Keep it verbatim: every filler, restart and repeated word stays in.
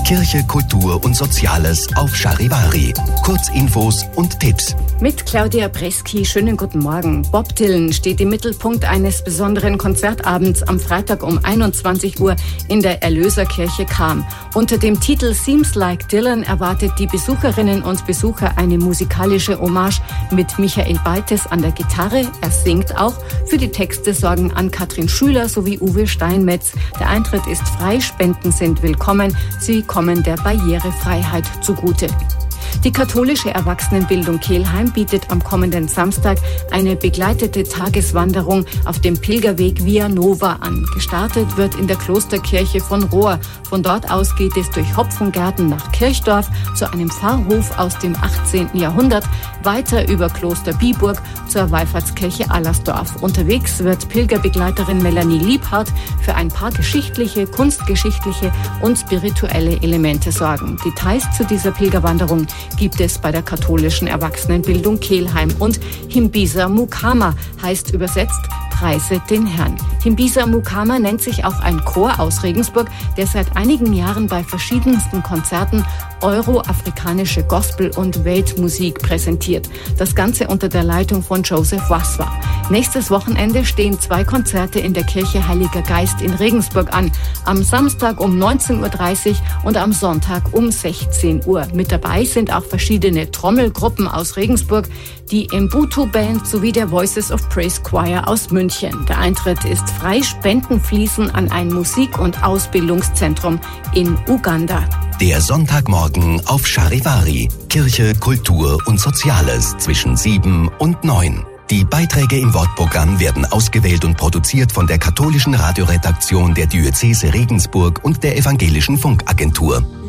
Kirche, Kultur und Soziales auf Charivari. Kurzinfos und Tipps. Mit Claudia Breski, schönen guten Morgen. Bob Dylan steht im Mittelpunkt eines besonderen Konzertabends am Freitag um einundzwanzig Uhr in der Erlöserkirche Cham. Unter dem Titel Seems Like Dylan erwartet die Besucherinnen und Besucher eine musikalische Hommage mit Michael Baltes an der Gitarre. Er singt auch. Für die Texte sorgen Ann-Kathrin Schüler sowie Uwe Steinmetz. Der Eintritt ist frei, Spenden sind willkommen. Sie kommen der Barrierefreiheit zugute. Die katholische Erwachsenenbildung Kelheim bietet am kommenden Samstag eine begleitete Tageswanderung auf dem Pilgerweg Via Nova an. Gestartet wird in der Klosterkirche von Rohr. Von dort aus geht es durch Hopfengärten nach Kirchdorf zu einem Pfarrhof aus dem achtzehnten Jahrhundert, weiter über Kloster Biburg zur Wallfahrtskirche Allersdorf. Unterwegs wird Pilgerbegleiterin Melanie Liebhardt für ein paar geschichtliche, kunstgeschichtliche und spirituelle Elemente sorgen. Details zu dieser Pilgerwanderung gibt es bei der katholischen Erwachsenenbildung Kelheim. Und Himbisa Mukama heißt übersetzt Preise den Herrn. Himbisa Mukama nennt sich auch ein Chor aus Regensburg, der seit einigen Jahren bei verschiedensten Konzerten euro-afrikanische Gospel- und Weltmusik präsentiert. Das Ganze unter der Leitung von Joseph Waswa. Nächstes Wochenende stehen zwei Konzerte in der Kirche Heiliger Geist in Regensburg an. Am Samstag um neunzehn Uhr dreißig und am Sonntag um sechzehn Uhr. Mit dabei sind auch verschiedene Trommelgruppen aus Regensburg, die Mbutu Band sowie der Voices of Praise Choir aus München. Der Eintritt ist frei, Spenden fließen an ein Musik- und Ausbildungszentrum in Uganda. Der Sonntagmorgen auf Charivari. Kirche, Kultur und Soziales zwischen sieben und neun. Die Beiträge im Wortprogramm werden ausgewählt und produziert von der katholischen Radioredaktion der Diözese Regensburg und der Evangelischen Funkagentur.